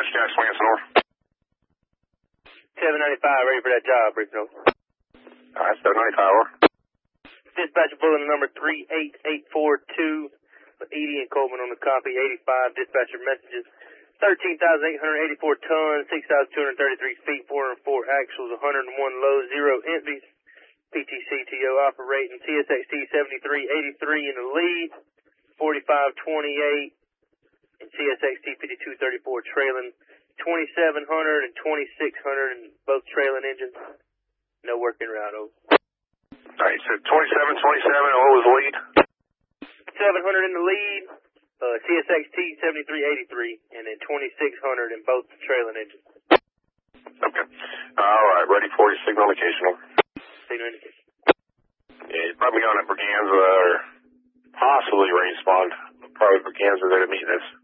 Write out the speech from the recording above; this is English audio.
Dispatch, Jack Swanson, over. 795, ready for that job, brief note. Alright, 795, over. Dispatcher bulletin number 38842. Edie and Coleman on the copy. 85 dispatcher messages. 13,884 tons, 6,233 feet, 404 actuals, 101 lows, 0 empties. PTCTO operating. CSXT 7383 in the lead. 4528 and CSXT 5234 trailing. 2700 and 2600 in both trailing engines. No working route, over. Alright, so 27, and what was the lead? 700 in the lead, CSXT 7383, and then 2600 in both trailing engines. Okay. Alright, ready for your signal indication, over. Signal indication. Yeah, you're probably going to Braganza or possibly Rain Spawn. Probably Braganza there to meet this.